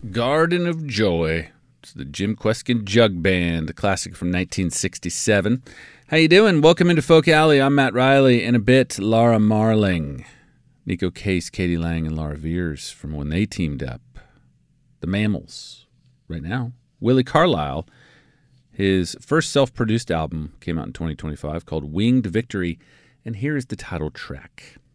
Garden of Joy. It's the Jim Kweskin Jug Band, a classic from 1967. How you doing? Welcome into Folk Alley. I'm Matt Riley. In a bit, Laura Marling, Nico Case, Katie Lang, and Laura Veers from when they teamed up. The Mammals. Right now, Willie Carlisle. His first self-produced album came out in 2025 called Winged Victory, and here is the title track.